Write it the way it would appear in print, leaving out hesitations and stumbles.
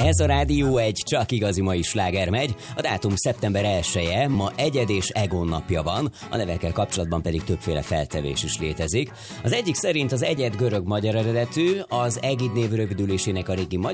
Ez a Rádió egy csak igazi mai sláger megy. A dátum szeptember 1-e, ma Egyed és Egon napja van, a nevekkel kapcsolatban pedig többféle feltevés is létezik. Az egyik szerint az Egyed görög-magyar eredetű, az Egid név rövidülésének a régi magyar